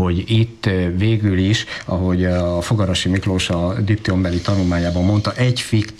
hogy itt végül is, ahogy a Fogarasi Miklós a diplombeli tanulmányában mondta, egy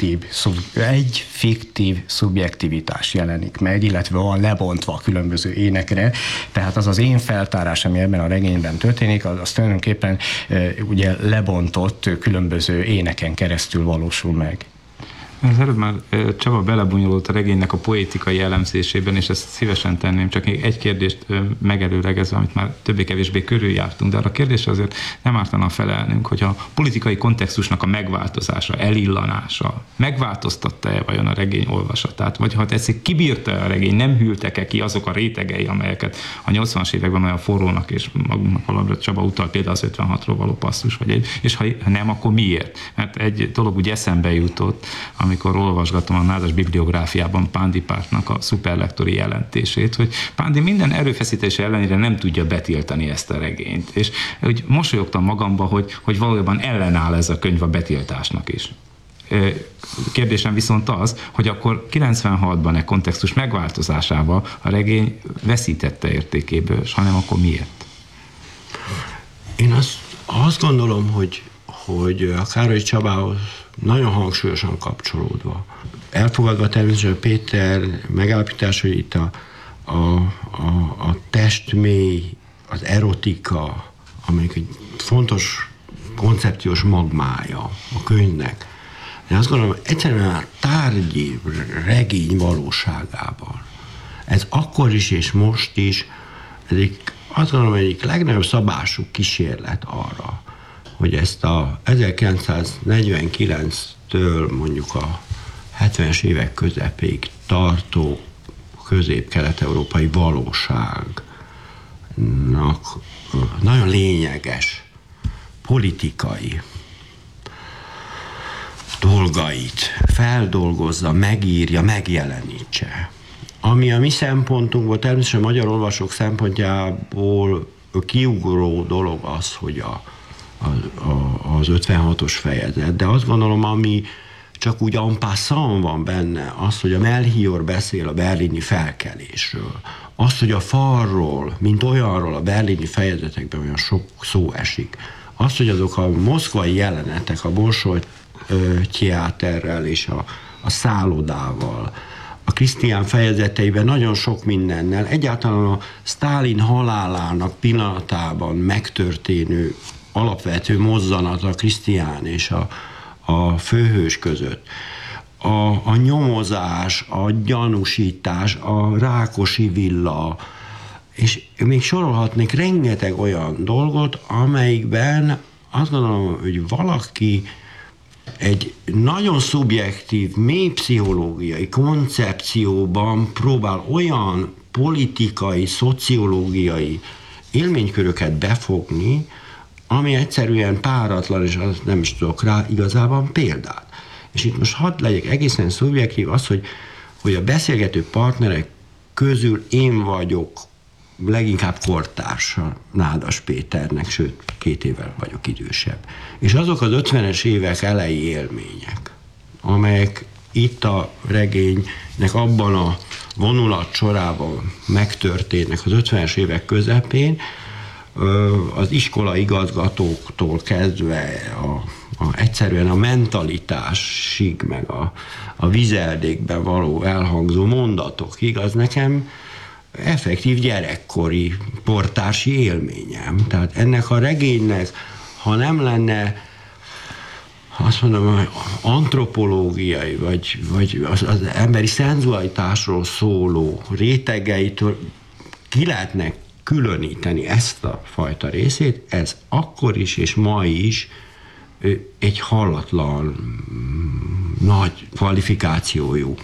fiktív szubjektivitás jelenik meg, illetve van lebontva a különböző énekre, tehát az én feltárás, ami ebben a regényben történik, az tulajdonképpen ugye lebontott különböző éneken keresztül valósul meg. Az előbb már Csaba belebonyolult a regénynek a poétikai elemzésében, és ezt szívesen tenném, csak még egy kérdést megelőlegezve, amit már többé-kevésbé körüljártunk, de arra a kérdésre azért nem ártana felelnünk, hogy a politikai kontextusnak a megváltozása, elillanása megváltoztatta-e vajon a regény olvasatát, vagy ha tetszik, kibírta a regény, nem hűltek-e ki azok a rétegei, amelyeket a 80-as években olyan forrónak és magunknak valamire Csaba utal, például az 56-ról való passzus, és ha nem, akkor miért? Mert egy dolog úgy eszembe jutott, amikor olvasgatom a Nádas bibliográfiában Pándi Pártnak a szuperlektori jelentését, hogy Pándi minden erőfeszítése ellenére nem tudja betiltani ezt a regényt. És úgy mosolyogtam magamba, hogy valójában ellenáll ez a könyv a betiltásnak is. Kérdésem viszont az, hogy akkor 96-ban kontextus megváltozásával a regény veszítette értékéből, és ha nem, akkor miért? Én azt gondolom, hogy a Károly Csabához nagyon hangsúlyosan kapcsolódva. Elfogadva természetesen Péter megállapítás, hogy itt a testmély, az erotika, amelyik egy fontos koncepciós magmája a könyvnek. De azt gondolom, hogy egyszerűen a tárgyi regény valóságában. Ez akkor is és most is, azt gondolom, egyik legnagyobb szabású kísérlet arra, hogy ezt a 1949-től mondjuk a 70-es évek közepéig tartó közép-kelet-európai valóságnak nagyon lényeges politikai dolgait feldolgozza, megírja, megjelenítse. Ami a mi szempontunkból, természetesen a magyar olvasók szempontjából kiugró dolog az, hogy az 56-os fejezet, de azt gondolom, ami csak úgy en passant van benne, az, hogy a Melchior beszél a berlini felkelésről, az, hogy a falról, mint olyanról a berlini fejezetekben olyan sok szó esik, az, hogy azok a moszkvai jelenetek a Bolsoj teáterrel és a szállodával, a Krisztián fejezeteiben nagyon sok mindennel, egyáltalán a Sztálin halálának pillanatában megtörténő alapvető mozzanat a Krisztián és a főhős között. A nyomozás, a gyanúsítás, a Rákosi villa, és még sorolhatnék rengeteg olyan dolgot, amelyikben azt gondolom, hogy valaki egy nagyon szubjektív, mély pszichológiai koncepcióban próbál olyan politikai, szociológiai élményköröket befogni, ami egyszerűen páratlan, és az nem is tudok rá igazában példát. És itt most hadd legyek egészen szubjektív, az, hogy a beszélgető partnerek közül én vagyok leginkább kortársa Nádas Péternek, sőt, 2 évvel vagyok idősebb. És azok az 50-es évek elejé élmények, amelyek itt a regénynek abban a vonulat sorában megtörténnek az 50-es évek közepén, az iskola igazgatóktól kezdve egyszerűen a mentalitásig, meg a vizeldékben való elhangzó mondatokig, az nekem effektív gyerekkori portási élményem. Tehát ennek a regénynek, ha nem lenne, azt mondom, hogy antropológiai, vagy az emberi szenzualitásról szóló rétegeitől ki lehetne különíteni ezt a fajta részét, ez akkor is és ma is egy hallatlan, nagy kvalifikációjú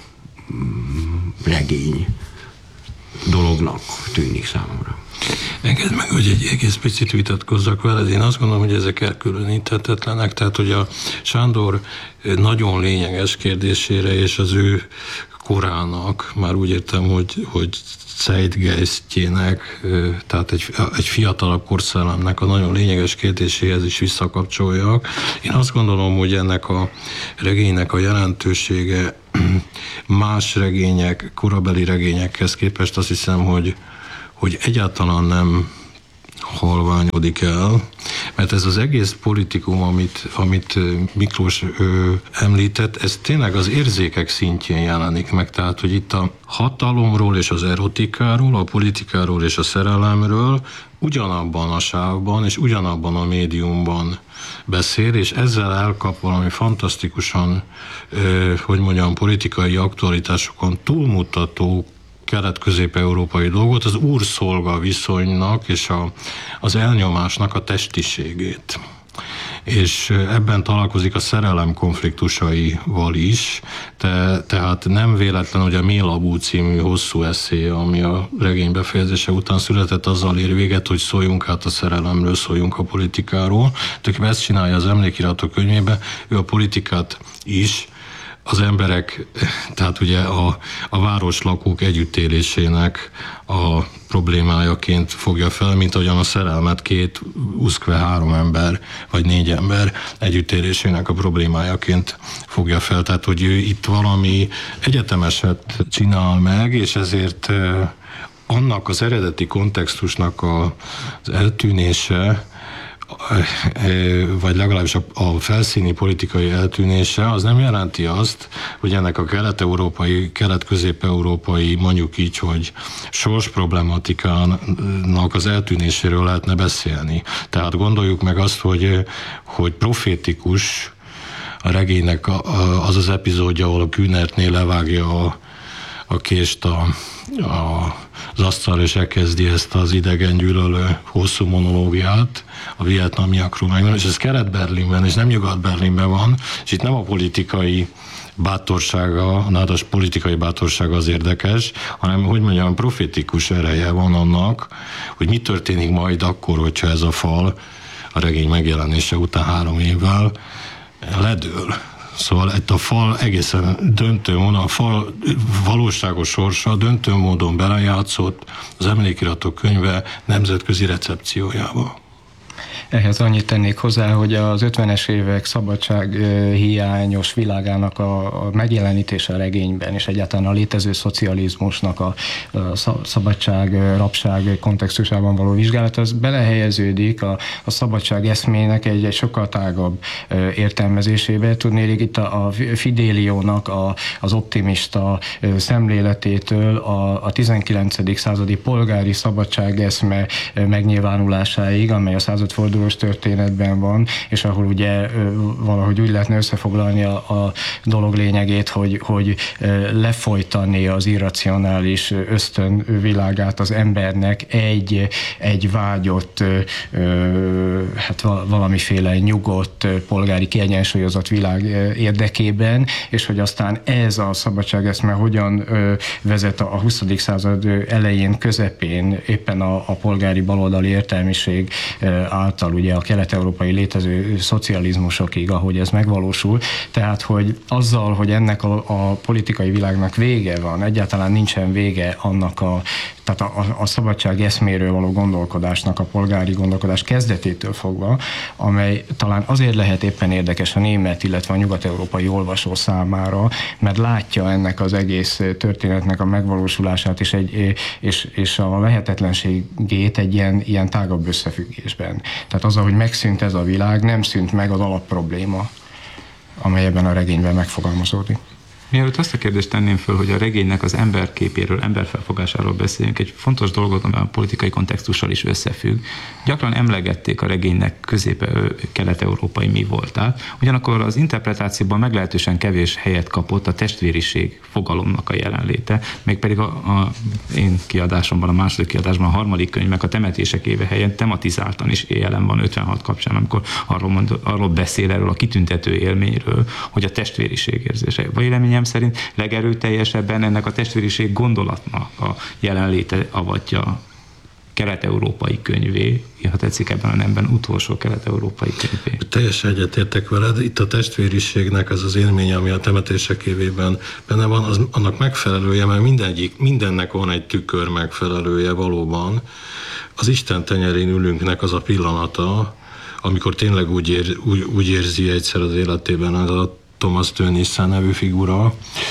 regény dolognak tűnik számomra. Engedd meg, hogy egy egész picit vitatkozzak veled. Én azt gondolom, hogy ezek elkülöníthetetlenek, tehát hogy a Sándor nagyon lényeges kérdésére és az ő korának, már úgy értem, hogy zeitgeistjének, tehát egy fiatalabb korszellemnek a nagyon lényeges kérdéséhez is visszakapcsoljak. Én azt gondolom, hogy ennek a regénynek a jelentősége más korabeli regényekhez képest azt hiszem, hogy egyáltalán nem halványodik el, mert ez az egész politikum, amit Miklós említett, ez tényleg az érzékek szintjén jelenik meg, tehát hogy itt a hatalomról és az erotikáról, a politikáról és a szerelemről ugyanabban a sávban és ugyanabban a médiumban beszél, és ezzel elkap valami fantasztikusan, politikai aktualitásokon túlmutató kelet-közép-európai dolgot, az úr-szolga viszonynak és az elnyomásnak a testiségét. És ebben találkozik a szerelem konfliktusaival is, tehát nem véletlen, hogy a Mélabú című hosszú eszéje, ami a regény befejezése után született, azzal ér véget, hogy szóljunk át a szerelemről, szóljunk a politikáról. Tulajdonképpen ezt csinálja az Emlékiratok könyvében, ő a politikát is, az emberek, tehát ugye a városlakók együttélésének a problémájaként fogja fel, mint ahogyan a szerelmet 3 ember, vagy 4 ember együttélésének a problémájaként fogja fel. Tehát, hogy ő itt valami egyetemeset csinál meg, és ezért annak az eredeti kontextusnak az eltűnése, vagy legalábbis a felszíni politikai eltűnése, az nem jelenti azt, hogy ennek a kelet-közép-európai, mondjuk így, hogy sorsproblematikának az eltűnéséről lehetne beszélni. Tehát gondoljuk meg azt, hogy profétikus a regénynek az az epizódja, ahol a Kühnertnél levágja a kést az asztal, és elkezdi ezt az idegen gyűlölő hosszú monológiát a vietnamiakról, és ez Kelet-Berlinben, és nem Nyugat-Berlinben van, és itt nem a politikai bátorsága, a nádas politikai bátorsága az érdekes, hanem, profétikus ereje van annak, hogy mi történik majd akkor, hogyha ez a fal a regény megjelenése után 3 évvel ledől. Szóval itt a fal egészen döntő módon, a fal valóságos sorsa döntő módon belejátszott az Emlékiratok könyve nemzetközi recepciójába. Ehhez annyit tennék hozzá, hogy az 50-es évek szabadsághiányos világának a megjelenítése a regényben, és egyáltalán a létező szocializmusnak a szabadság, rabság kontextusában való vizsgálat, az belehelyeződik a szabadság eszmének egy sokkal tágabb értelmezésébe. Tudnélik itt a Fidéliónak az optimista szemléletétől a 19. századi polgári szabadságeszme megnyilvánulásáig, amely a századfordulós történetben van, és ahol ugye valahogy úgy lehetne összefoglalni a dolog lényegét, hogy lefolytani az irracionális ösztönvilágát az embernek egy vágyott, hát valamiféle nyugodt, polgári kiegyensúlyozott világ érdekében, és hogy aztán ez a szabadságeszme hogyan vezet a 20. század elején, közepén éppen a polgári baloldali értelmiség által ugye a kelet-európai létező szocializmusokig, ahogy ez megvalósul. Tehát, hogy azzal, hogy ennek a politikai világnak vége van, egyáltalán nincsen vége annak tehát a szabadság eszméről való gondolkodásnak, a polgári gondolkodás kezdetétől fogva, amely talán azért lehet éppen érdekes a német, illetve a nyugat-európai olvasó számára, mert látja ennek az egész történetnek a megvalósulását és a lehetetlenségét egy ilyen tágabb összefüggésben. Tehát azzal, hogy megszűnt ez a világ, nem szűnt meg az alapprobléma, amely ebben a regényben megfogalmazódik. Mielőtt azt a kérdést tenném föl, hogy a regénynek az emberképéről, emberfelfogásáról beszéljünk, egy fontos dolgot, ami a politikai kontextussal is összefügg. Gyakran emlegették a regénynek közép-kelet-európai mi voltát, ugyanakkor az interpretációban meglehetősen kevés helyet kapott a testvériség fogalomnak a jelenléte, mégpedig a én kiadásomban, a második kiadásban, a harmadik könyvnek a Temetések éve helyen tematizáltan is jelen van 56 kapcsán, amikor arról beszél, erről a kitüntető élményről, hogy a testvériség érzése. Véleményem szerint legerőteljesebben ennek a testvériség gondolatnak a jelenléte avatja kelet-európai könyvé, ha tetszik ebben a nemben utolsó kelet-európai könyvé. Teljesen egyetértek veled. Itt a testvériségnek ez az élménye, ami a Temetések évében benne van, annak megfelelője, mert mindennek van egy tükör megfelelője valóban. Az Isten tenyerén ülünknek az a pillanata, amikor tényleg úgy érzi egyszer az életében az a Thomas Tönnissen nevű figura,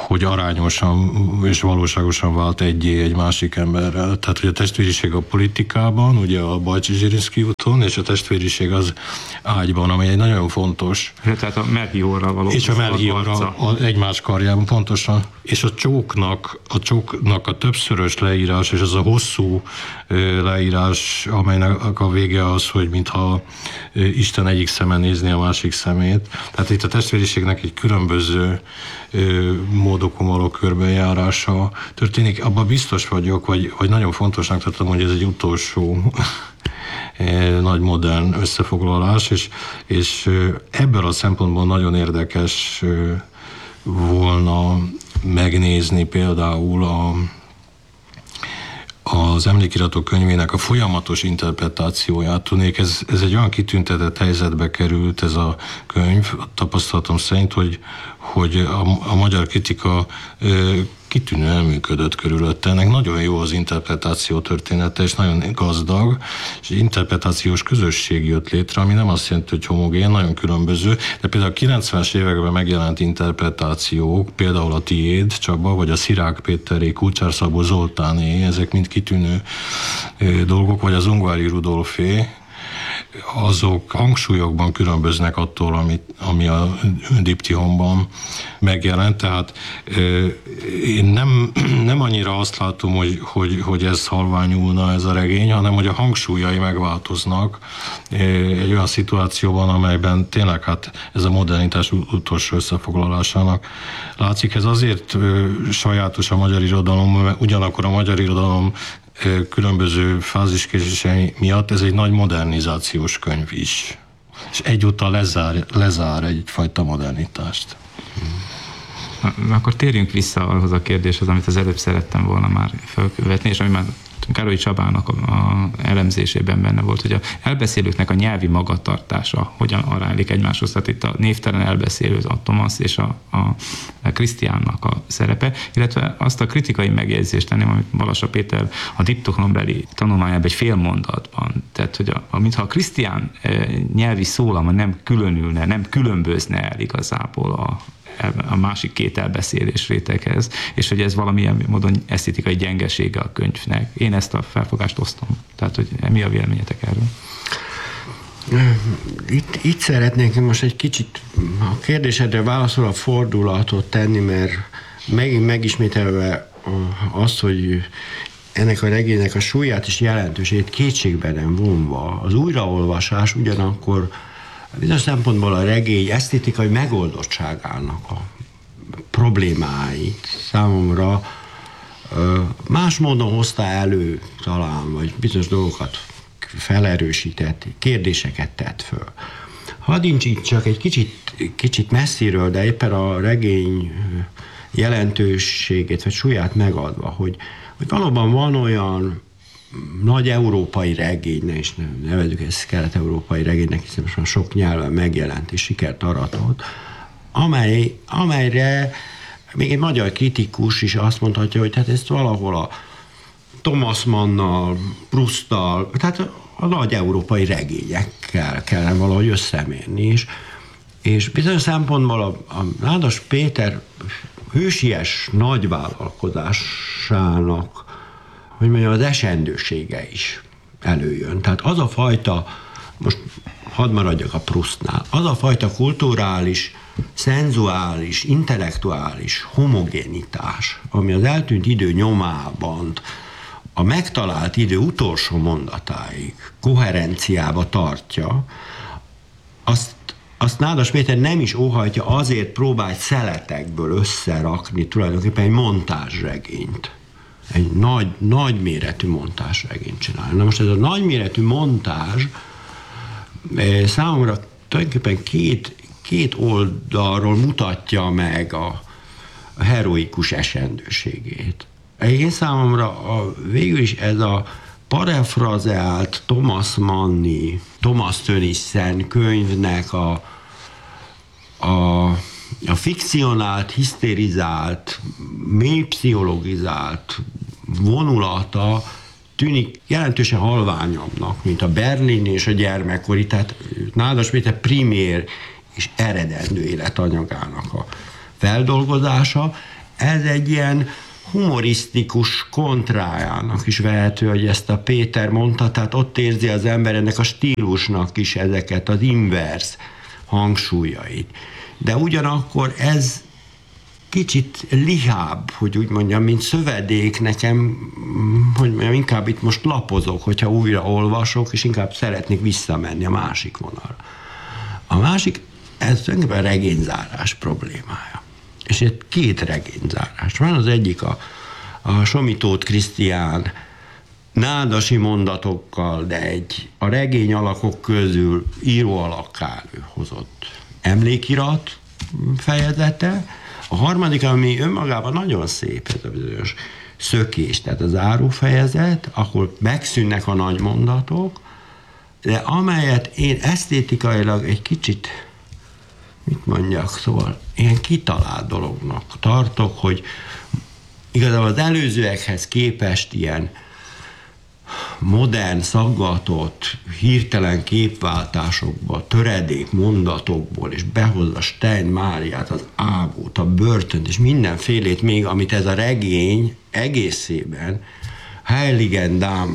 hogy arányosan és valóságosan vált egy másik emberrel. Tehát, hogy a testvériség a politikában, ugye a Bajcsy-Zsirinszky úton, és a testvériség az ágyban, ami egy nagyon fontos. Tehát a Melchiorral való. És a Melchiorral egymás karjában, pontosan. És a csóknak a többszörös leírás, és az a hosszú leírás, amelynek a vége az, hogy mintha Isten egyik szeme nézni a másik szemét. Tehát itt a testvériségnek egy különböző módokon való körbejárása történik. Abban biztos vagyok, vagy nagyon fontosnak tartom, hogy ez egy utolsó nagy modern összefoglalás, és ebből a szempontból nagyon érdekes volna megnézni például az emlékiratok könyvének a folyamatos interpretációját. Tudnék, ez egy olyan kitüntetett helyzetbe került ez a könyv, a tapasztalatom szerint, hogy a magyar kritika kitűnően működött körülötte. Ennek nagyon jó az interpretáció története, és nagyon gazdag, és interpretációs közösség jött létre, ami nem azt jelenti, hogy homogén, nagyon különböző, de például a 90-es években megjelent interpretációk, például a tiéd, Csaba, vagy a Szirák Péteré, Kulcsár Szabó Zoltáné, ezek mind kitűnő dolgok, vagy az Ungvári Rudolfé, azok hangsúlyokban különböznek attól, ami a diptihomban megjelent, tehát én nem annyira azt látom, hogy ez halványulna ez a regény, hanem hogy a hangsúlyai megváltoznak egy olyan szituációban, amelyben tényleg hát ez a modernitás utolsó összefoglalásának látszik. Ez azért sajátos a magyar irodalom, mert ugyanakkor a magyar irodalom különböző fáziskésései miatt ez egy nagy modernizációs könyv is. És egyúttal lezár egyfajta modernitást. Akkor térjünk vissza ahhoz a kérdéshez, amit az előbb szerettem volna már felvetni, és ami már Károlyi Csabának a elemzésében benne volt, hogy a elbeszélőknek a nyelvi magatartása hogyan aránylik egymáshoz. Tehát itt a névtelen elbeszélő, a Thomas és a Krisztiánnak a szerepe, illetve azt a kritikai megjegyzést tenném, amit Balassa Péter a diptohombeli tanulmányában egy fél mondatban, tehát hogy mintha a Krisztián nyelvi szólama nem különülne, nem különbözne el igazából a másik két elbeszélés réteghez, és hogy ez valamilyen módon esztétikai gyengesége a könyvnek. Én ezt a felfogást osztom. Tehát, hogy mi a véleményetek erről? Itt szeretnénk most egy kicsit a kérdésedre válaszolva fordulatot tenni, mert megint megismételve azt, hogy ennek a regénynek a súlyát és jelentőségét kétségbe nem vonva. Az újraolvasás ugyanakkor bizonyos szempontból a regény esztétikai megoldottságának a problémáit számomra más módon hozta elő talán, vagy bizonyos dolgokat felerősített, kérdéseket tett föl. Hadd nincs itt csak egy kicsit messziről, de éppen a regény jelentőségét vagy súlyát megadva, hogy valóban van olyan nagy európai regény, és nevezzük ezt kelet-európai regénynek, hiszen most már sok nyelven megjelent és sikert aratott, amelyre még egy magyar kritikus is azt mondhatja, hogy hát ezt valahol a Thomas Mannnal, Prousttal, tehát a nagy európai regényekkel kellene valahogy összemérni, és bizonyos szempontból a Nádas Péter hősies nagyvállalkozásának, hogy mondjam, az esendősége is előjön. Tehát az a fajta, most hadd maradjak a Proustnál, az a fajta kulturális, szenzuális, intellektuális homogénitás, ami az eltűnt idő nyomában a megtalált idő utolsó mondatáig koherenciába tartja, azt Nádas Péter nem is óhajtja, azért próbált szeletekből összerakni tulajdonképpen egy montázsregényt. Egy nagy méretű montázsregényt csinál. Na most ez a nagyméretű montázs számomra tulajdonképpen két oldalról mutatja meg a heroikus esendőségét. Én számomra végül is ez a parafrazeált Thomas Manni, Thomas Tönnissen könyvnek a fikcionált, hisztérizált, mély pszichologizált vonulata tűnik jelentősen halványabbnak, mint a berlini és a gyermekkori, tehát Nádas Péter primér és eredendő életanyagának a feldolgozása. ez egy ilyen humorisztikus kontrájának is vehető, hogy ezt a Péter mondta, tehát ott érzi az ember ennek a stílusnak is ezeket az inverz hangsúlyait. De ugyanakkor ez kicsit lihább, hogy úgy mondjam, mint szövedék nekem, hogy mondjam, inkább itt most lapozok, hogyha újra olvasok, és inkább szeretnék visszamenni a másik vonalra. A másik, ez tulajdonképpen a regényzárás problémája. És itt 2 regényzárás van, az egyik a Somi Tóth Krisztián nádasi mondatokkal, de a regény alakok közül író alakká hozott emlékirat fejezete. A harmadik, ami önmagában nagyon szép, ez a bizonyos szökés, tehát a zárófejezet, ahol megszűnnek a nagy mondatok, de amelyet én esztétikailag egy kicsit, mit mondjak, szóval ilyen kitalált dolognak tartok, hogy igazából az előzőekhez képest ilyen modern, szaggatott, hirtelen képváltásokba, töredék mondatokból, és behozza Stein Máriát, az Ávót, a börtönt, és mindenfélét még, amit ez a regény egészében Heiligen Dame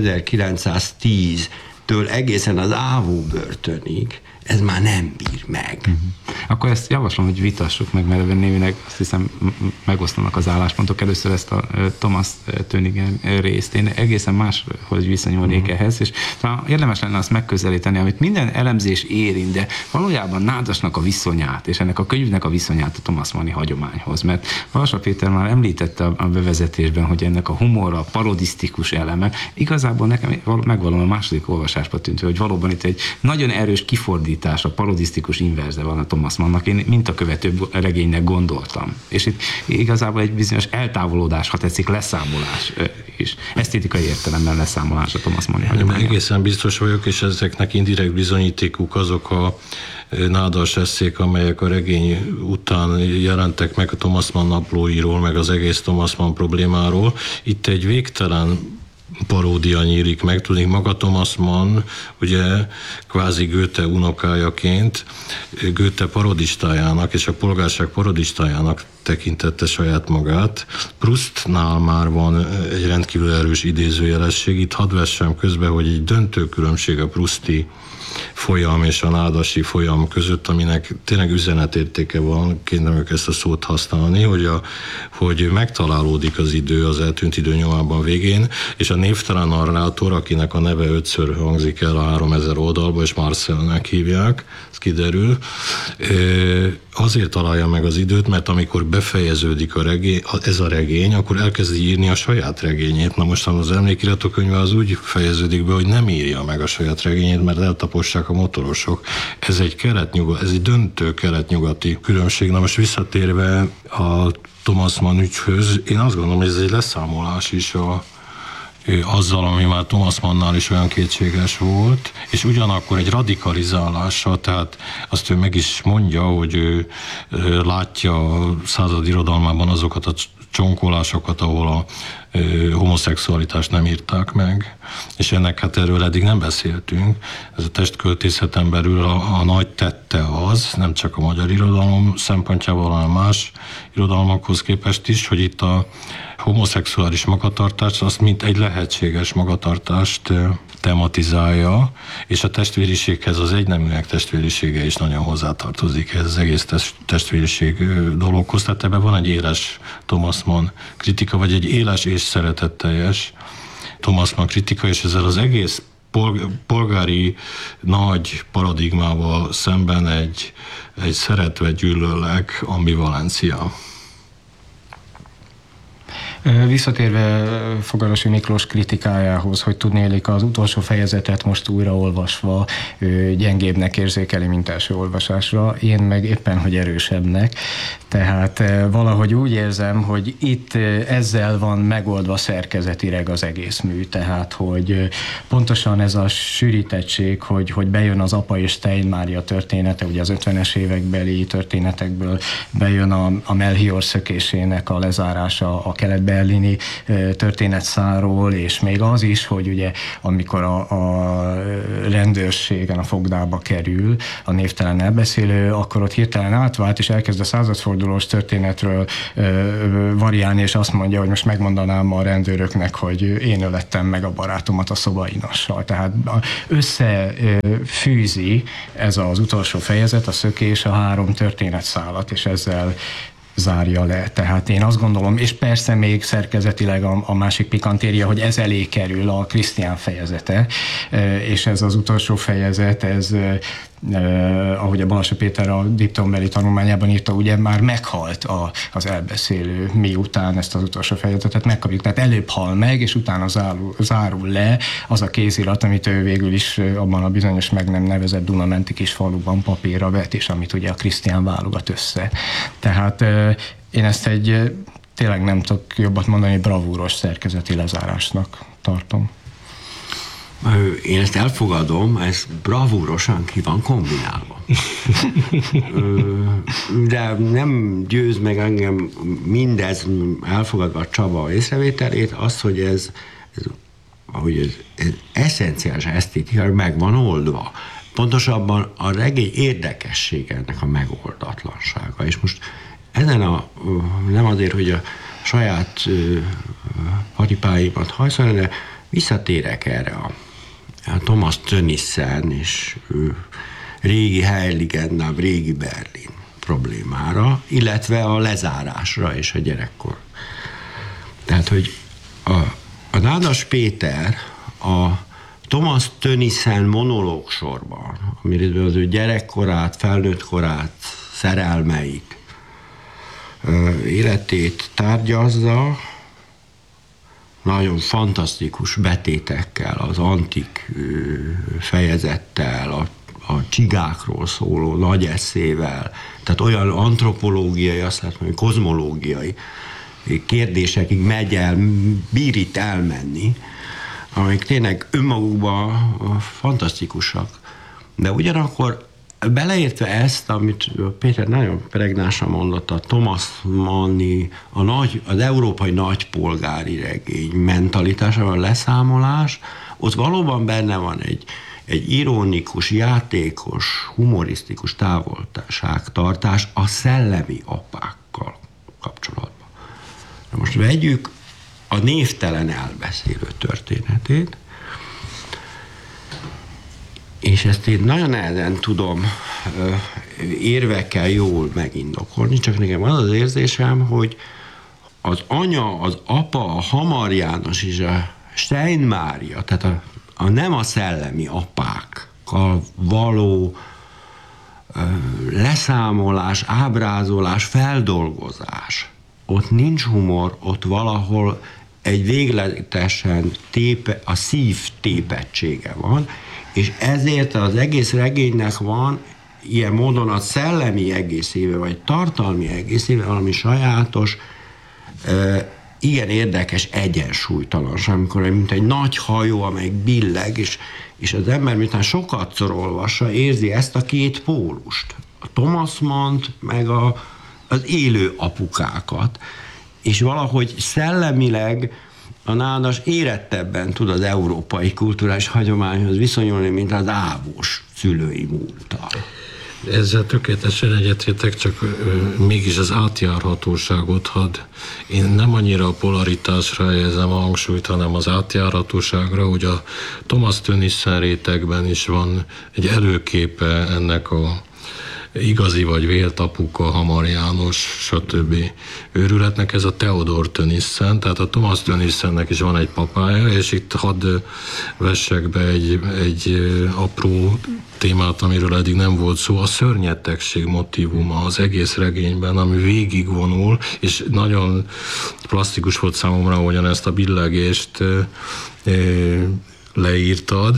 1910-től egészen az Ávó börtönig, ez már nem bír meg. Akkor ezt javaslom, hogy vitassuk meg, mert némileg azt hiszem megosztanak az álláspontok. Először ezt a Thomas Tönigen részt. Én egészen máshogy viszonyulnék ehhez, és talán érdemes lenne azt megközelíteni, amit minden elemzés érint, de valójában Nádasnak a viszonyát, és ennek a könyvnek a viszonyát a Thomas Manni hagyományhoz. Mert Balassa Péter már említette a bevezetésben, hogy ennek a humorra, a parodisztikus eleme, igazából nekem megvalóan a második olvasásba tűnt, hogy valóban itt egy nagyon erős kifordítás, a parodisztikus inverze van a Thomas Mannnak, én mintakövető regénynek gondoltam. És itt igazából egy bizonyos eltávolodás, ha tetszik, leszámolás is. Esztétikai értelemben leszámolás a Thomas Manni hagyománya. Egészen biztos vagyok, és ezeknek indirekt bizonyítékuk azok a nádas eszék, amelyek a regény után jelentek meg a Thomas Mann naplóiról, meg az egész Thomas Mann problémáról. Itt egy végtelen paródia nyílik meg. Tudnék, maga Thomas Mann, ugye kvázi Goethe unokájaként Goethe parodistájának és a polgárság parodistájának tekintette saját magát. Proustnál már van egy rendkívül erős idézőjelesség. Itt hadd vessem közbe, hogy egy döntő különbség a prousti folyam és a nádasi folyam között, aminek tényleg üzenetértéke van, kényelmük ezt a szót használni, hogy megtalálódik az idő az eltűnt idő nyomában végén, és a névtelen narrátor, akinek a neve 5-ször hangzik el a 3000 oldalba, és Marcelnek hívják, ez kiderül, azért találja meg az időt, mert amikor befejeződik ez a regény, akkor elkezdi írni a saját regényét. Na mostan az emlékiratokönyve az úgy fejeződik be, hogy nem írja meg a saját regényét, mert eltapossák a motorosok. Ez egy döntő kelet-nyugati különbség. Na most visszatérve a Thomas Mann ügyhöz, én azt gondolom, hogy ez egy leszámolás is azzal, ami már Thomas Mannnál is olyan kétséges volt, és ugyanakkor egy radikalizálással, tehát azt ő meg is mondja, hogy ő látja a század irodalmában azokat a csonkolásokat, ahol a homoszexualitást nem írták meg, és ennek hát erről eddig nem beszéltünk. Ez a testköltészeten belül a nagy tette az, nem csak a magyar irodalom szempontjából, hanem más irodalmakhoz képest is, hogy itt a homoszexuális magatartást, azt mint egy lehetséges magatartást tematizálja, és a testvériséghez az egyneműek testvérisége is nagyon hozzátartozik ez az egész testvériség dologhoz. Tehát ebben van egy éles Thomas Mann kritika, vagy egy éles és szeretetteljes Thomas Mann kritika, és ezzel az egész polgári nagy paradigmával szemben egy szeretve gyűlöllek ambivalencia. Visszatérve Fogarasi Miklós kritikájához, hogy tudnélik az utolsó fejezetet most újraolvasva gyengébbnek érzékeli, mint első olvasásra, én meg éppen, hogy erősebbnek. Tehát valahogy úgy érzem, hogy itt ezzel van megoldva szerkezetileg az egész mű, tehát hogy pontosan ez a sűrítettség, hogy bejön az apa és Stein Mária története, ugye az 50-es évekbeli történetekből bejön a Melchior szökésének a lezárása, a keletbe berlini történetszálról, és még az is, hogy ugye amikor a rendőrségen a fogdába kerül a névtelen elbeszélő, akkor ott hirtelen átvált, és elkezd a századfordulós történetről variálni, és azt mondja, hogy most megmondanám a rendőröknek, hogy én ölettem meg a barátomat a szobainassal. Tehát összefűzi ez az utolsó fejezet, a szökés, a 3 történetszálat, és ezzel zárja le. Tehát én azt gondolom, és persze még szerkezetileg a másik pikantéria, hogy ez elé kerül a Krisztián fejezete, és ez az utolsó fejezet, ez ahogy a Balassa Péter a diplombeli tanulmányában írta, ugye már meghalt az elbeszélő, miután ezt az utolsó fejezetet megkapjuk. Tehát előbb hal meg, és utána zárul le az a kézirat, amit ő végül is abban a bizonyos meg nem nevezett Dunamenti kis faluban papírra vet, és amit ugye a Krisztián válogat össze. Tehát én ezt tényleg nem tudok jobbat mondani, bravúros szerkezeti lezárásnak tartom. Én ezt elfogadom, ez bravúrosan ki van kombinálva. De nem győz meg engem mindez, elfogadva a Csaba észrevételét, az, hogy ez eszenciális esztétika meg van oldva. Pontosabban a regény érdekessége ennek a megoldatlansága. És most ezen nem azért, hogy a saját paripáimat hajszolni, de visszatérek erre a Thomas Tönnissen és régi Heiligendamm, régi Berlin problémára, illetve a lezárásra és a gyerekkor. Tehát, hogy a Nádas Péter a Thomas Tönnissen monológsorban, amiről az ő gyerekkorát, felnőttkorát, szerelmeit, életét tárgyazza, nagyon fantasztikus betétekkel, az antik fejezettel, a csigákról szóló nagy eszével, tehát olyan antropológiai, azt lehet mondani, kozmológiai kérdésekig bír itt elmenni, amik tényleg önmagukban fantasztikusak. De ugyanakkor beleértve ezt, amit Péter nagyon pregnánsan mondott, a Thomas Manni, az európai nagypolgári regény mentalitásával, a leszámolás, ott valóban benne van egy ironikus, játékos, humorisztikus távolságtartás a szellemi apákkal kapcsolatban. Na most vegyük a névtelen elbeszélő történetét, és ezt én nagyon nehezen tudom érvekkel jól megindokolni, csak nekem az érzésem, hogy az anya, az apa, a Hamar János és a Stein Mária, tehát nem a szellemi apákkal való leszámolás, ábrázolás, feldolgozás. Ott nincs humor, ott valahol egy végletesen a szív tépettsége van, és ezért az egész regénynek van ilyen módon a szellemi egészével, vagy tartalmi egészével valami sajátos, igen érdekes egyensúlytalanság, amikor mint egy nagy hajó, amely billeg, és az ember miután sokatszor olvassa, érzi ezt a két pólust. A Thomas Mannt, meg az élő apukákat. És valahogy szellemileg a Nádas érettebben tud az európai kulturális hagyományhoz viszonyulni, mint az ávós szülői múlttal. Ezzel tökéletesen egyetértek, csak mégis az átjárhatóságot én nem annyira a polaritásra helyezem a hangsúlyt, hanem az átjárhatóságra, hogy a Thomas Tönnissen rétegben is van egy előképe ennek a igazi vagy vélt apuka, Hamar János, stb. Őrületnek, ez a Theodor Tönnissen, tehát a Thomas Tönnissennek is van egy papája, és itt hadd vessek be egy apró témát, amiről eddig nem volt szó, a szörnyetegség motívuma az egész regényben, ami végigvonul, és nagyon plastikus volt számomra, ahogyan ezt a billegést leírtad,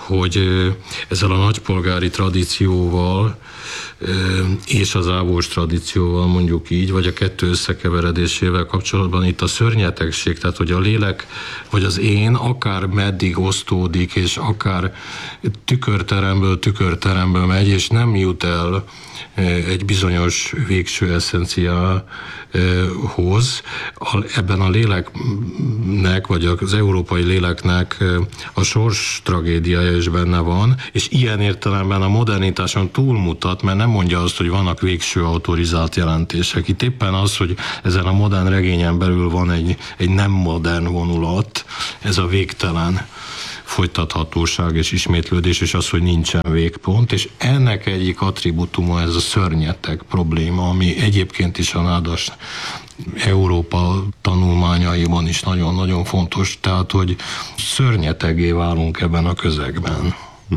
hogy ezzel a nagypolgári tradícióval és az ávós tradícióval, mondjuk így, vagy a kettő összekeveredésével kapcsolatban itt a szörnyetegség, tehát hogy a lélek vagy az én akár meddig osztódik, és akár tükörteremből megy, és nem jut el egy bizonyos végső eszenciához. Ebben a léleknek, vagy az európai léleknek a sors tragédiája is benne van, és ilyen értelemben a modernitáson túlmutat, mert nem mondja azt, hogy vannak végső autorizált jelentések. Itt éppen az, hogy ezen a modern regényen belül van egy nem modern vonulat, ez a végtelen folytathatóság és ismétlődés, és az, hogy nincsen végpont, és ennek egyik attribútuma ez a szörnyeteg probléma, ami egyébként is a nádas Európa tanulmányaiban is nagyon-nagyon fontos, tehát, hogy szörnyetegé válunk ebben a közegben.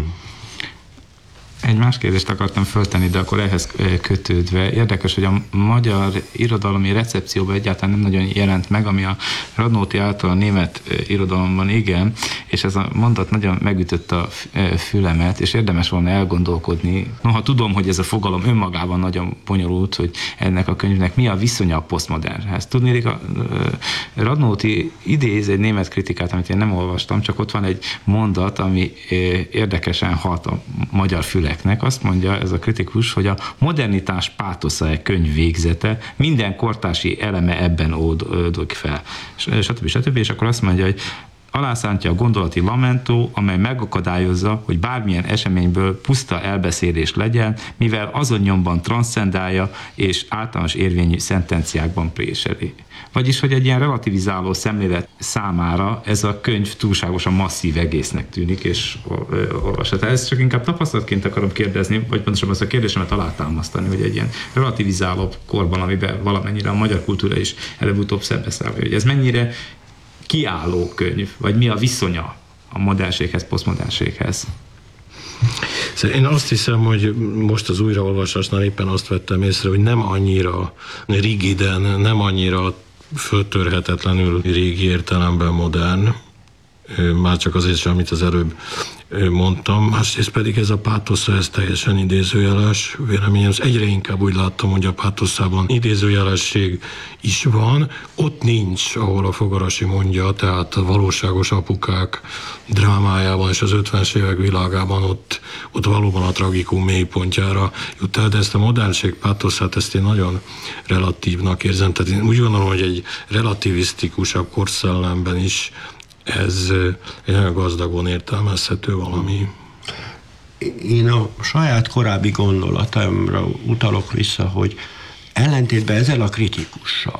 Egy más kérdést akartam föltenni, de akkor ehhez kötődve érdekes, hogy a magyar irodalmi recepcióban egyáltalán nem nagyon jelent meg, ami a Radnóti által a német irodalomban igen, és ez a mondat nagyon megütött a fülemet, és érdemes volna elgondolkodni. Noha tudom, hogy ez a fogalom önmagában nagyon bonyolult, hogy ennek a könyvnek mi a viszonya a posztmodernhez. Tudnék, a Radnóti idéz egy német kritikát, amit én nem olvastam, csak ott van egy mondat, ami érdekesen hat a magyar füleknek. Azt mondja ez a kritikus, hogy a modernitás pátosza egy könyv végzete, minden kortársi eleme ebben oldódik fel. Stb. És akkor azt mondja, hogy alászántja a gondolati lamentó, amely megakadályozza, hogy bármilyen eseményből puszta elbeszélés legyen, mivel azon nyomban transzcendálja és általános érvényű szentenciákban préseli. Vagyis, hogy egy ilyen relativizáló szemlélet számára ez a könyv túlságosan masszív egésznek tűnik, és olvasat. Ezt csak inkább tapasztalatként akarom kérdezni, vagy pontosabban azt a kérdésemet alátámasztani, hogy egy ilyen relativizáló korban, amiben valamennyire a magyar kultúra is előbb-utóbb szembeszáll, hogy ez mennyire kiálló könyv, vagy mi a viszonya a modernséghez, posztmodernséghez? Én azt hiszem, hogy most az újraolvasásnál éppen azt vettem észre, hogy nem annyira rigiden, nem annyira föltörhetetlenül régi értelemben modern, már csak azért sem, amit az előbb mondtam, másrészt pedig ez a pátosza, ez teljesen idézőjeles. Véleményem, egyre inkább úgy láttam, hogy a pátoszában idézőjelesség is van. Ott nincs, ahol a Fogarasi mondja, tehát a valóságos apukák drámájában és az 50-es évek világában ott valóban a tragikum mélypontjára jut el, de ezt a modernség pátoszát, ezt én nagyon relatívnak érzem. Tehát én úgy gondolom, hogy egy relativisztikusabb korszellemben is ez egy nagyon gazdagon értelmezhető valami. Én a saját korábbi gondolatomra utalok vissza, hogy ellentétben ezzel a kritikussal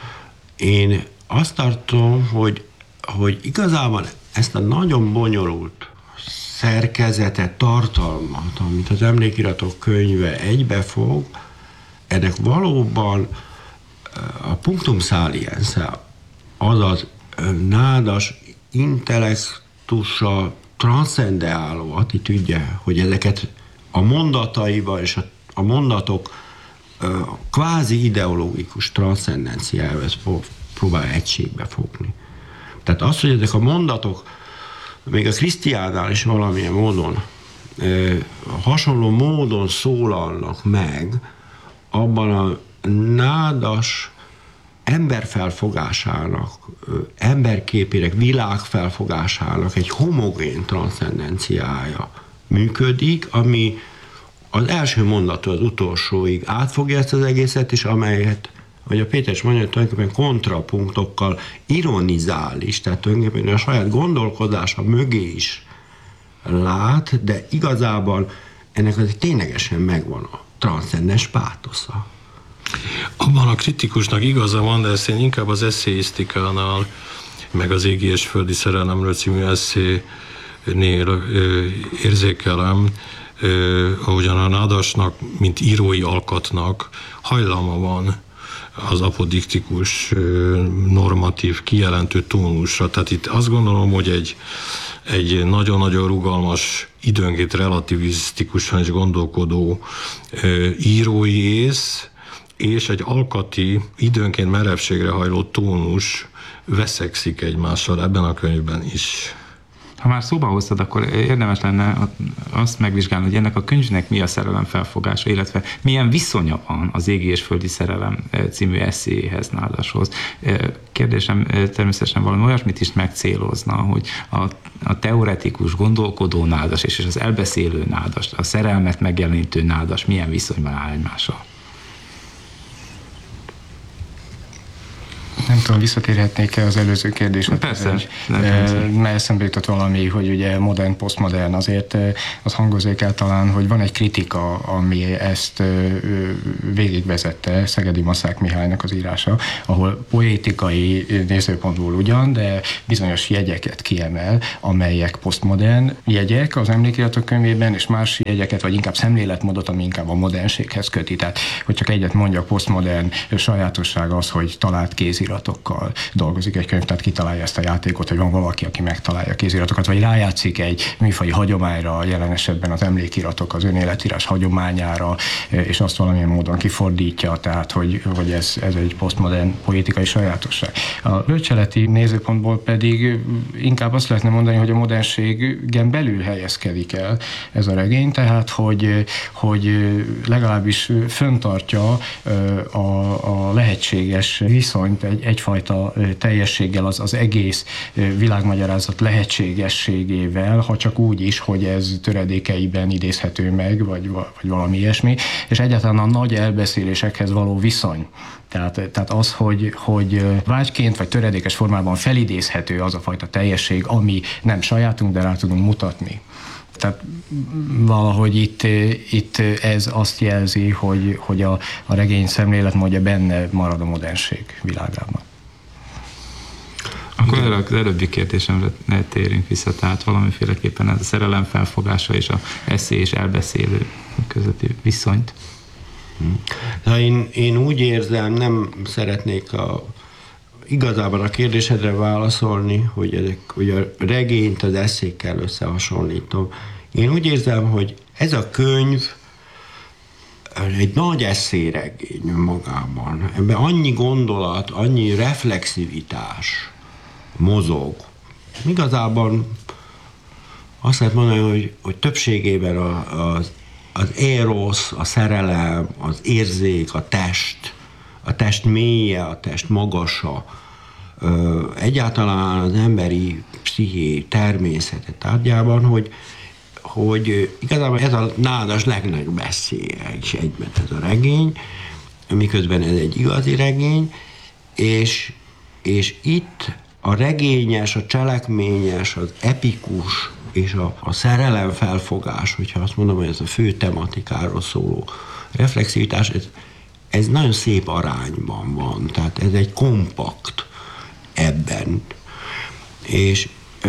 én azt tartom, hogy igazából ezt a nagyon bonyolult szerkezetet, tartalmat, amit az Emlékiratok könyve egybefog, ennek valóban a punctum saliense, azaz nádas intellektussal transzcendeáló attitűdje, hogy ezeket a mondataival és a mondatok kvázi ideológikus transzcendenciájával próbál egységbe fogni. Tehát az, hogy ezek a mondatok még a Krisztiánál is valamilyen módon hasonló módon szólalnak meg, abban a nádas emberfelfogásának, emberképének, világfelfogásának egy homogén transzcendenciája működik, ami az első mondattól az utolsóig átfogja ezt az egészet, és amelyet, hogy a Péter is mondja, tulajdonképpen kontrapunktokkal ironizál is, tehát tulajdonképpen a saját gondolkodása mögé is lát, de igazából ennek azért ténylegesen megvan a transzcendens pátosza. Abban a kritikusnak igaza van, de ezt én inkább az eszéisztikánál, meg az Égi és földi szerelemről című eszénél érzékelem, ahogyan a nádasnak, mint írói alkatnak hajlama van az apodiktikus, normatív, kijelentő tónusra. Tehát itt azt gondolom, hogy egy nagyon-nagyon rugalmas, időnként relativisztikusan is gondolkodó írói ész, és egy alkati, időnként merevségre hajló tónus veszekszik egymással ebben a könyvben is. Ha már szóba hoztad, akkor érdemes lenne azt megvizsgálni, hogy ennek a könyvnek mi a szerelem felfogása, illetve milyen viszonya van az Égi és földi szerelem című eszéhez, Nádashoz. Kérdésem természetesen valami olyasmit is megcélozna, hogy a teoretikus, gondolkodó Nádas és az elbeszélő Nádas, a szerelmet megjelenítő Nádas milyen viszonyban áll egymással. Nem tudom, visszatérhetnék-e az előző kérdésre? Persze. Mert eszembe jutott valami, hogy ugye modern, posztmodern, azért az hangozik el talán, hogy van egy kritika, ami ezt végigvezette, Szegedi Maszák Mihálynak az írása, ahol poétikai nézőpontból ugyan, de bizonyos jegyeket kiemel, amelyek posztmodern jegyek az emlékiratok könyvében, és más jegyeket, vagy inkább szemléletmódot, ami inkább a modernséghez köti. Tehát, hogy csak egyet mondjak, posztmodern sajátosság az, hogy talált kéziratokkal dolgozik egy könyv, tehát kitalálja ezt a játékot, hogy van valaki, aki megtalálja a kéziratokat, vagy rájátszik egy műfaji hagyományra, jelen esetben az emlékiratok, az önéletírás hagyományára, és azt valamilyen módon kifordítja, tehát hogy ez egy posztmodern poétikai sajátosság. A bölcseleti nézőpontból pedig inkább azt lehetne mondani, hogy a modernségen belül helyezkedik el ez a regény, tehát hogy legalábbis föntartja a lehetséges viszonyt egyfajta teljességgel az egész világmagyarázat lehetségességével, ha csak úgy is, hogy ez töredékeiben idézhető meg, vagy valami ilyesmi, és egyáltalán a nagy elbeszélésekhez való viszony. Tehát az, hogy vágyként vagy töredékes formában felidézhető az a fajta teljesség, ami nem sajátunk, de rá tudunk mutatni. Tehát valahogy itt ez azt jelzi, hogy a regény szemléletmódja benne marad a modernség világában. Akkor az előbbi kérdésemre térjünk vissza, tehát valamiféleképpen ez a szerelem felfogása és a eszé és elbeszélő közötti viszonyt. De én úgy érzem, nem szeretnék igazából a kérdésedre válaszolni, hogy a regényt az eszékkel összehasonlítom. Én úgy érzem, hogy ez a könyv egy nagy eszéregény magában. Ebben annyi gondolat, annyi reflexivitás mozog. Igazából azt lehet mondani, hogy többségében az érosz, a szerelem, az érzék, a test mélye, a test magasa, egyáltalán az emberi psziché természete tárgyában, hogy igazából ez a Nádas legnagyobb eszéje is egyben ez a regény, miközben ez egy igazi regény, és itt a regényes, a cselekményes, az epikus és a szerelem felfogás, hogyha azt mondom, hogy ez a fő tematikáról szóló reflexivitás, ez nagyon szép arányban van, tehát ez egy kompakt ebben. És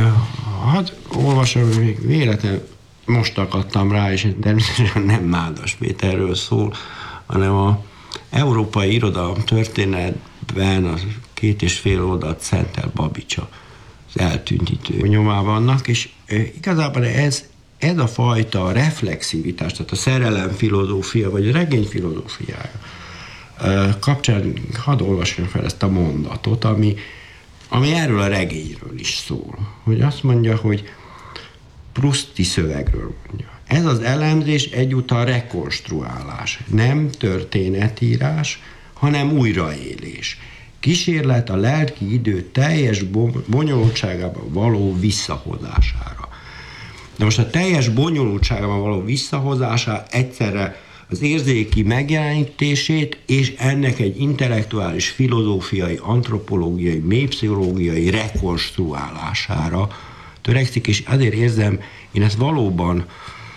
olvasom, még véletlenül most akadtam rá, és természetesen nem Nádas Péterről szól, hanem az európai irodalom történetben az 2,5 oldalt szentel Babicsa, az eltűntítő nyomában vannak, és igazából ez a fajta reflexivitás, tehát a szerelem filozófia, vagy a regény filozófiája kapcsán hadd olvassam fel ezt a mondatot, ami erről a regényről is szól. Hogy azt mondja, hogy Prousti szövegről mondja. Ez az elemzés egyúttal rekonstruálás, nem történetírás, hanem újraélés. Kísérlet a lelki idő teljes bonyolultságában való visszahozására. De most a teljes bonyolultságában való visszahozása egyszerre az érzéki megjelenítését és ennek egy intellektuális, filozófiai, antropológiai, mélypszichológiai rekonstruálására törekszik, és azért érzem én ezt valóban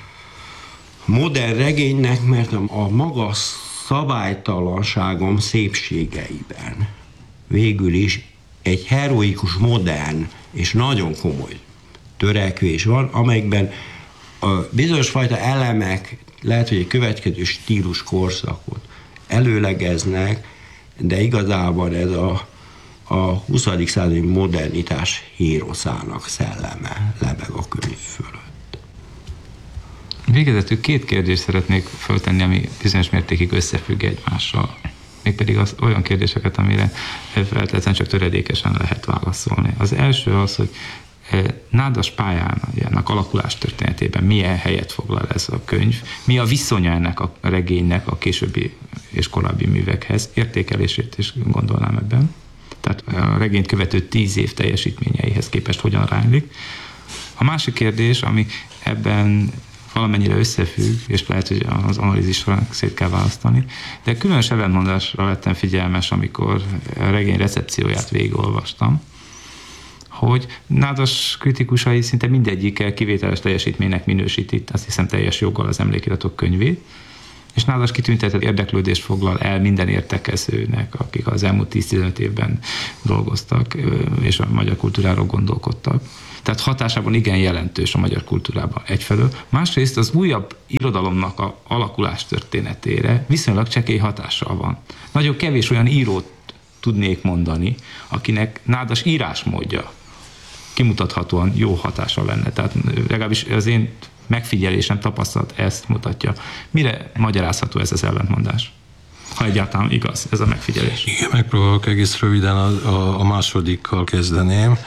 modern regénynek, mert a maga szabálytalanságom szépségeiben végül is egy heroikus, modern és nagyon komoly törekvés van, amelyikben a bizonyos fajta elemek lehet, hogy egy következő stílus korszakot előlegeznek, de igazából ez a 20. századi modernitás héroszának szelleme lebeg a könyv fölött. Végezetül 2 kérdést szeretnék föltenni, ami bizonyos mértékig összefügg egymással. Mégpedig olyan kérdéseket, amire feltétlenül csak töredékesen lehet válaszolni. Az első az, hogy Nádas pályának alakulás történetében milyen helyet foglal ez a könyv, mi a viszonya ennek a regénynek a későbbi és korábbi művekhez, értékelését is gondolnám ebben. Tehát a regényt követő 10 év teljesítményeihez képest hogyan ránylik. A másik kérdés, ami ebben valamennyire összefügg, és lehet, hogy az analízis során szét kell választani, de különös ellentmondásra lettem figyelmes, amikor a regény recepcióját végigolvastam, hogy Nádas kritikusai szinte mindegyike kivételes teljesítménynek minősíti, azt hiszem teljes joggal az Emlékiratok könyvét, és Nádas kitüntetett érdeklődést foglal el minden értekezőnek, akik az elmúlt 10-15 évben dolgoztak, és a magyar kultúráról gondolkodtak. Tehát hatásában igen jelentős a magyar kultúrában egyfelől. Másrészt az újabb irodalomnak a alakulás történetére viszonylag csekély hatással van. Nagyon kevés olyan írót tudnék mondani, akinek Nádas írásmódja kimutathatóan jó hatása lenne. Tehát legalábbis az én megfigyelésem, tapasztalat ezt mutatja. Mire magyarázható ez az ellentmondás? Ha egyáltalán igaz ez a megfigyelés. Igen, megpróbálok egész röviden a másodikkal kezdeném,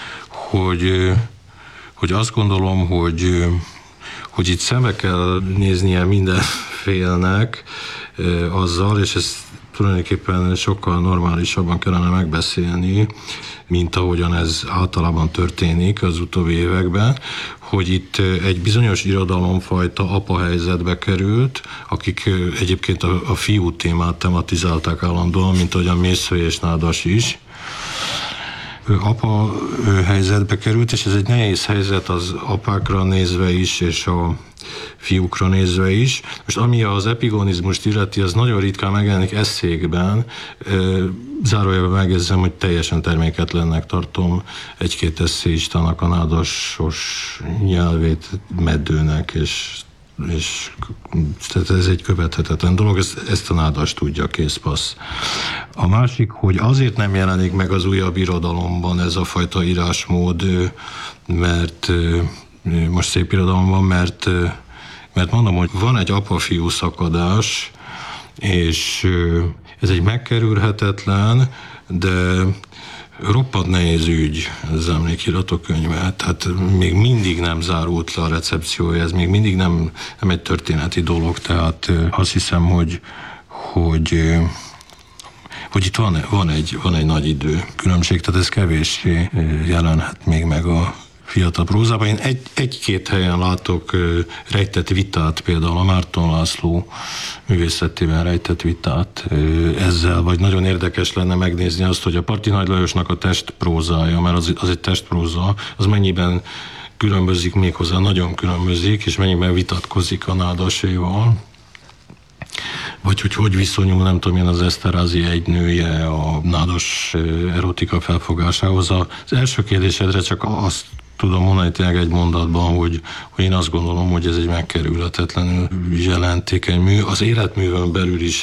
hogy azt gondolom, hogy itt szembe kell néznie minden félnek azzal, és ezt tulajdonképpen sokkal normálisabban kellene megbeszélni, mint ahogyan ez általában történik az utóbbi években, hogy itt egy bizonyos irodalomfajta apa helyzetbe került, akik egyébként a fiú témát tematizálták állandóan, mint ahogyan Mészöly és Nádas is. Apa helyzetbe került, és ez egy nehéz helyzet az apákra nézve is, és a fiúkra nézve is. Most ami az epigonizmust illeti, az nagyon ritkán megjelenik esszékben, zárójelben megjegyzem, hogy teljesen terméketlennek tartom egy-két esszéistának a nádasos nyelvét meddőnek, és tehát ez egy követhetetlen dolog, ezt a Nádas tudja, készpassz. A másik, hogy azért nem jelenik meg az újabb irodalomban ez a fajta írásmód, mert most szép irodalomban, mert mondom, hogy van egy apa-fiú szakadás, és ez egy megkerülhetetlen, de roppant nehéz ügy az Emlékiratok könyve, tehát még mindig nem zárult le a recepciója, ez még mindig nem egy történeti dolog, tehát azt hiszem, hogy itt van egy nagy idő különbség, tehát ez kevéssé jelenhet még meg a fiatal prózában. Én egy-két helyen látok rejtett vitát, például a Márton László művészetében rejtett vitát ezzel, vagy nagyon érdekes lenne megnézni azt, hogy a Parti Nagy Lajosnak a testprózája, mert az egy testpróza, az mennyiben különbözik, méghozzá nagyon különbözik, és mennyiben vitatkozik a Nádaséval. Vagy hogy viszonyul, nem tudom én, az Eszterházy egynője a Nádas erotika felfogásához. Az első kérdésedre csak azt tudom mondani tényleg egy mondatban, hogy én azt gondolom, hogy ez egy megkerülhetetlenül jelentékeny mű. Az életművön belül is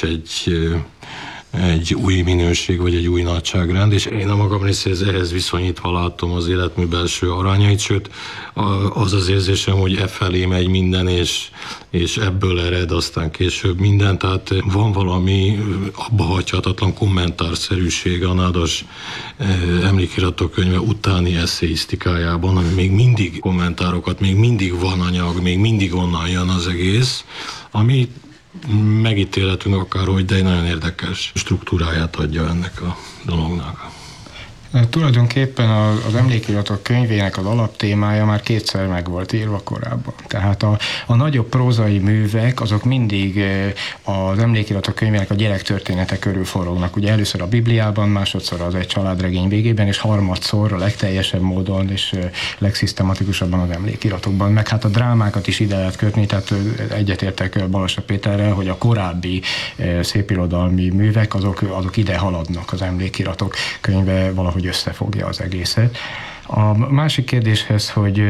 egy új minőség, vagy egy új nagyságrend, és én a magam részéről ehhez viszonyítva látom az életmű belső arányait, sőt az az érzésem, hogy e felé megy minden, és ebből ered aztán később minden, tehát van valami abbahagyhatatlan kommentárszerűség a Nádas Emlékiratok könyve utáni eszéisztikájában, ami még mindig kommentárokat, még mindig van anyag, még mindig onnan jön az egész, ami megítélhetünk akárhogy, de egy nagyon érdekes struktúráját adja ennek a dolognak. Tulajdonképpen az Emlékiratok könyvének az alaptémája már kétszer meg volt írva korábban. Tehát a nagyobb prózai művek, azok mindig az Emlékiratok könyvének a gyerektörténete körül forognak. Ugye először a Bibliában, másodszor az Egy családregény végében, és harmadszor a legteljesebb módon és legszisztematikusabban az Emlékiratokban. Meg hát a drámákat is ide lehet kötni, tehát egyetértek Balassa Péterrel, hogy a korábbi szépirodalmi művek, azok ide haladnak az Emlékiratok könyve valahogy összefogja az egészet. A másik kérdéshez,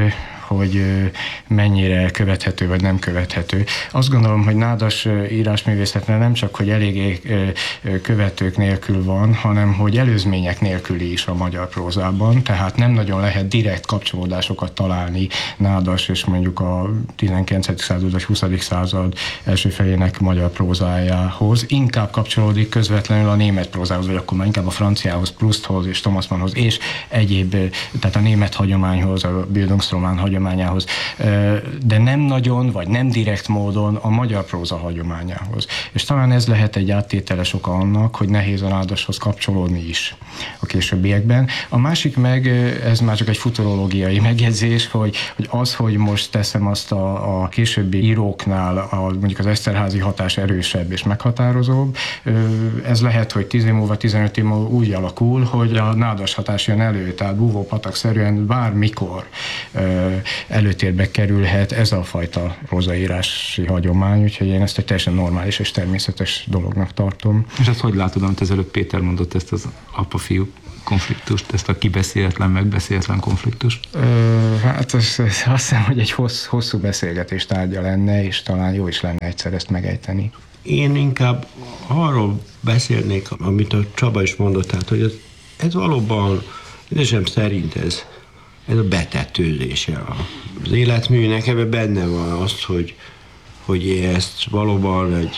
hogy mennyire követhető vagy nem követhető. Azt gondolom, hogy nádas írásművészetnél nem csak, hogy eléggé követők nélkül van, hanem hogy előzmények nélküli is a magyar prózában, tehát nem nagyon lehet direkt kapcsolódásokat találni nádas és mondjuk a 19. század vagy 20. század első felének magyar prózájához. Inkább kapcsolódik közvetlenül a német prózához, vagy akkor már inkább a franciához, Prousthoz és Thomas Mannhoz, és egyéb, tehát a német hagyományhoz, a Bildungsroman hagyományához, de nem nagyon, vagy nem direkt módon a magyar próza hagyományához. És talán ez lehet egy áttételes oka annak, hogy nehéz a nádashoz kapcsolódni is a későbbiekben. A másik meg, ez már csak egy futurológiai megjegyzés, hogy az, hogy most teszem azt a későbbi íróknál, mondjuk az Esterházy hatás erősebb és meghatározóbb, ez lehet, hogy 10 év múlva, 15 év múlva úgy alakul, hogy a nádas hatás jön elő, tehát búvópatak-szerűen bármikor előtérbe kerülhet ez a fajta prózaírási hagyomány, úgyhogy én ezt egy teljesen normális és természetes dolognak tartom. És ezt hogy látod, amit az előbb Péter mondott, ezt az apa-fiú konfliktust, ezt a kibeszéletlen, megbeszéletlen konfliktust? Hát azt hiszem, hogy egy hosszú beszélgetés tárgya lenne, és talán jó is lenne egyszer ezt megejteni. Én inkább arról beszélnék, amit a Csaba is mondott, tehát, hogy ez valóban, édesem szerint ez a betetőzése az életműnek, ebben benne van az, hogy én ezt valóban egy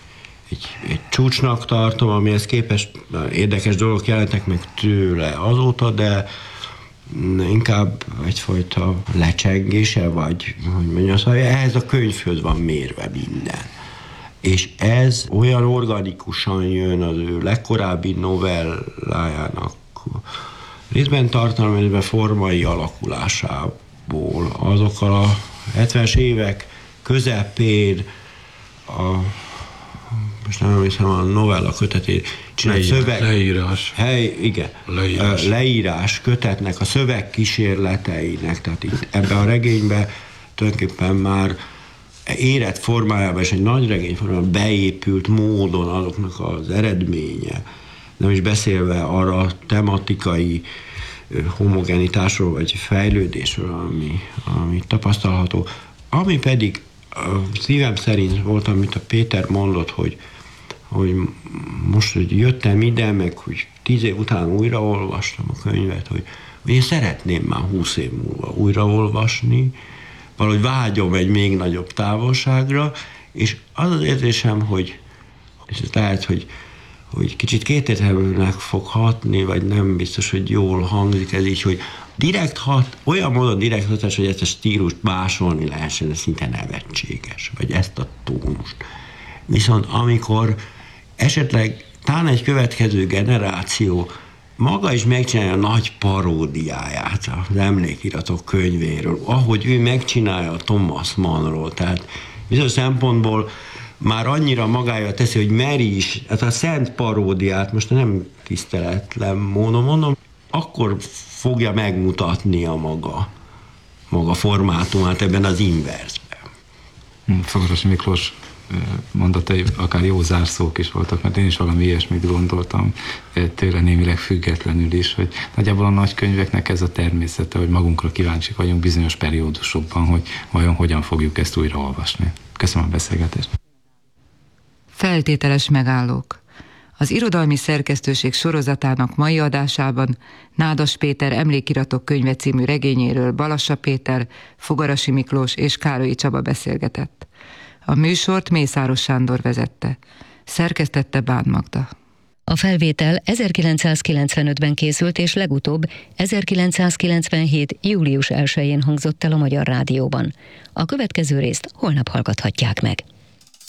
csúcsnak tartom, amihez képest érdekes dolgok jelentek meg tőle azóta, de inkább egyfajta lecsengése, vagy hogy mondjam, szóval ehhez a könyvhöz van mérve minden. És ez olyan organikusan jön az ő legkorábbi novellájának részben tartalmi, részben formai alakulásából. Azokkal a 70-es évek közepén most nem emlékszem, a novella kötetét csinált leírás kötetnek, a szövegkísérleteinek, tehát itt ebben a regényben tulajdonképpen már érett formájában és egy nagy regény formában beépült módon azoknak az eredménye, nem is beszélve arra a tematikai homogenitásról vagy fejlődésről, ami tapasztalható, ami pedig szívem szerint volt, amit a Péter mondott, hogy most, hogy jöttem ide, meg hogy 10 év után újraolvastam a könyvet, hogy én szeretném már 20 év múlva újraolvasni, valahogy vágyom egy még nagyobb távolságra, és az az érzésem, hogy és ez lehet, hogy kicsit kétértelműnek fog hatni, vagy nem biztos, hogy jól hangzik ez így, hogy direkt hat, olyan módon direkt hatás, hogy ezt a stílust másolni lehessen, ez szinte nevetséges, vagy ezt a tónust. Viszont amikor esetleg talán egy következő generáció maga is megcsinálja a nagy paródiáját az emlékiratok könyvéről, ahogy ő megcsinálja a Thomas Mannról, tehát bizonyos szempontból már annyira magája teszi, hogy meri is, hát a szent paródiát, most nem tiszteletlen módon mondom, akkor fogja megmutatni a maga formátumát ebben az inverzben. Fogarasi Miklós mondatai akár jó zárszók is voltak, mert én is valami ilyesmit gondoltam tőle némileg függetlenül is, hogy nagyjából a nagy könyveknek ez a természete, hogy magunkra kíváncsiak vagyunk bizonyos periódusokban, hogy vajon hogyan fogjuk ezt újraolvasni. Köszönöm a beszélgetést. Feltételes megállók. Az Irodalmi Szerkesztőség sorozatának mai adásában Nádas Péter emlékiratok könyve című regényéről Balassa Péter, Fogarasi Miklós és Kálai Csaba beszélgetett. A műsort Mészáros Sándor vezette. Szerkesztette Bán Magda. A felvétel 1995-ben készült, és legutóbb 1997. július 1-én hangzott el a Magyar Rádióban. A következő részt holnap hallgathatják meg.